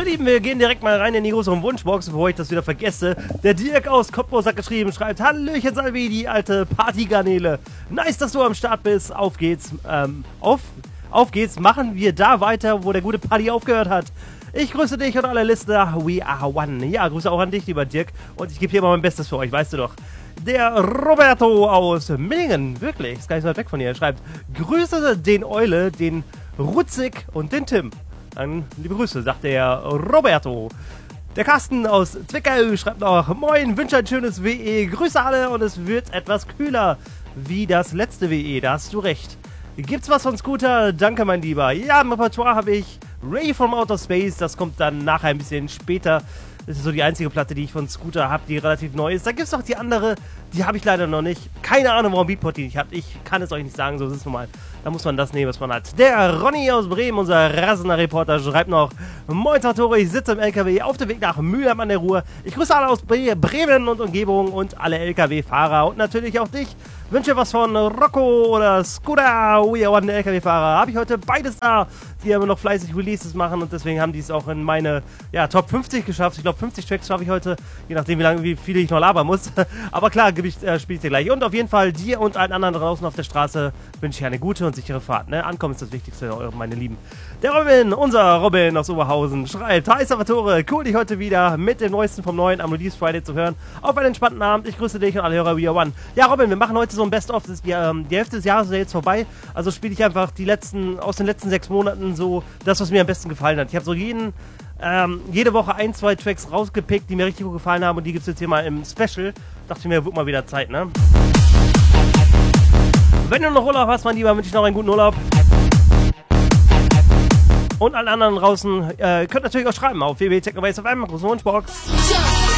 Lieben, wir gehen direkt mal rein in die größeren Wunschbox, bevor ich das wieder vergesse. Der Dirk aus Cottbus hat geschrieben, schreibt: Hallöchen Salvi, die alte Partygarnele. Nice, dass du am Start bist. Auf geht's, auf geht's, machen wir da weiter, wo der gute Party aufgehört hat. Ich grüße dich und alle Listener. We are one. Ja, Grüße auch an dich, lieber Dirk. Und ich gebe hier mal mein Bestes für euch, weißt du doch. Der Roberto aus Millingen, wirklich, ist gar nicht so weit weg von hier, schreibt: Grüße den Eule, den Rutzig und den Tim. Dann liebe Grüße, sagt der Roberto. Der Carsten aus Zwickau schreibt noch: Moin, wünsche ein schönes WE, Grüße alle und es wird etwas kühler wie das letzte WE, da hast du recht. Gibt's was von Scooter? Danke, mein Lieber. Ja, im Repertoire habe ich Ray from Outer Space, das kommt dann nachher ein bisschen später. Das ist so die einzige Platte, die ich von Scooter habe, die relativ neu ist. Da gibt's noch die andere, die habe ich leider noch nicht. Keine Ahnung, warum Beatport die nicht hat. Ich kann es euch nicht sagen, so ist es normal. Da muss man das nehmen, was man hat. Der Ronny aus Bremen, unser rasender Reporter, schreibt noch: Moin Tratore, ich sitze im LKW auf dem Weg nach Mülheim an der Ruhr. Ich grüße alle aus Bremen und Umgebung und alle LKW-Fahrer und natürlich auch dich. Wünsche was von Rocco oder Scooter, We Are One, LKW-Fahrer. Habe ich heute beides da, die aber noch fleißig Releases machen und deswegen haben die es auch in meine Top 50 geschafft. Ich glaube 50 Tracks schaffe ich heute, je nachdem wie viele ich noch labern muss. Aber klar, spiele ich dir gleich. Und auf jeden Fall dir und allen anderen draußen auf der Straße wünsche ich eine gute und sichere Fahrt. Ne? Ankommen ist das Wichtigste, meine Lieben. Der Robin, unser Robin aus Oberhausen, schreibt: Hi Salvatore, cool dich heute wieder mit dem Neuesten vom Neuen am Release Friday zu hören. Auf einen entspannten Abend, ich grüße dich und alle Hörer We Are One. Ja Robin, wir machen heute so ein Best-of, die Hälfte des Jahres ist ja jetzt vorbei, also spiele ich einfach aus den letzten 6 Monaten so das, was mir am besten gefallen hat. Ich habe so jede Woche 1, 2 Tracks rausgepickt, die mir richtig gut gefallen haben und die gibt es jetzt hier mal im Special. Dachte ich mir, wird mal wieder Zeit, ne? Wenn du noch Urlaub hast, mein Lieber, wünsche ich noch einen guten Urlaub. Und allen anderen draußen könnt natürlich auch schreiben auf www.technobase.fm, große Wunschbox.